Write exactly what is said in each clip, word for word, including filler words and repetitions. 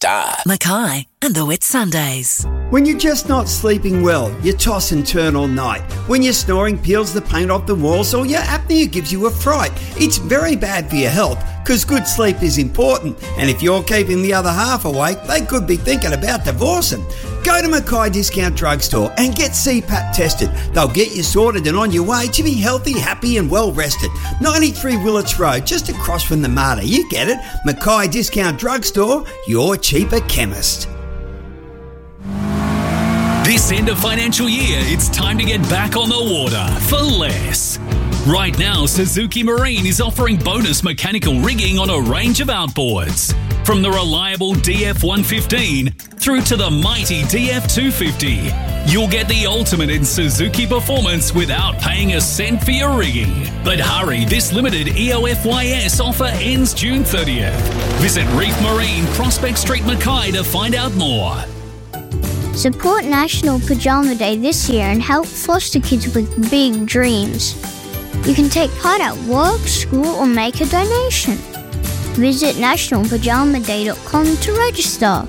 Star. Mackay and the Whitsundays. When you're just not sleeping well, you toss and turn all night. When your snoring peels the paint off the walls, or your apnea gives you a fright. It's very bad for your health, because good sleep is important. And if you're keeping the other half awake, they could be thinking about divorcing. Go to Mackay Discount Drugstore and get C PAP tested. They'll get you sorted and on your way to be healthy, happy and well rested. ninety-three Willits Road, just across from the Marta. You get it. Mackay Discount Drugstore, your cheaper chemist. This end of financial year, it's time to get back on the water for less. Right now, Suzuki Marine is offering bonus mechanical rigging on a range of outboards. From the reliable D F one fifteen through to the mighty D F two fifty. You'll get the ultimate in Suzuki performance without paying a cent for your rigging. But hurry, this limited E O F Y S offer ends June thirtieth. Visit Reef Marine, Prospect Street, Mackay to find out more. Support National Pajama Day this year and help foster kids with big dreams. You can take part at work, school or make a donation. Visit national pajama day dot com to register.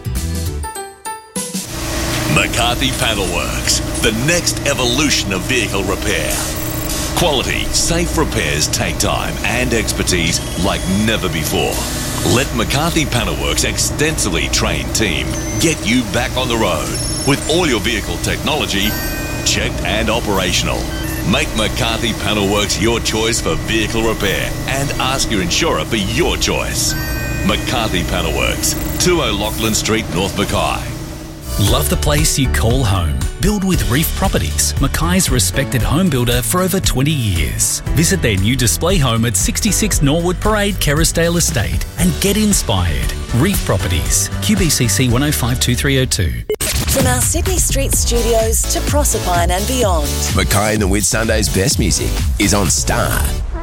McCarthy Panelworks, the next evolution of vehicle repair. Quality, safe repairs take time and expertise like never before. Let McCarthy Panelworks' extensively trained team get you back on the road with all your vehicle technology checked and operational. Make McCarthy Panelworks your choice for vehicle repair and ask your insurer for your choice. McCarthy Panelworks, two O'Loughlin Street, North Mackay. Love the place you call home? Build with Reef Properties, Mackay's respected home builder for over twenty years. Visit their new display home at sixty-six Norwood Parade, Kerrisdale Estate and get inspired. Reef Properties, Q B C C one oh five two three oh two. From our Sydney Street studios to Proserpine and beyond. Mackay and the Whitsundays' best music is on Star.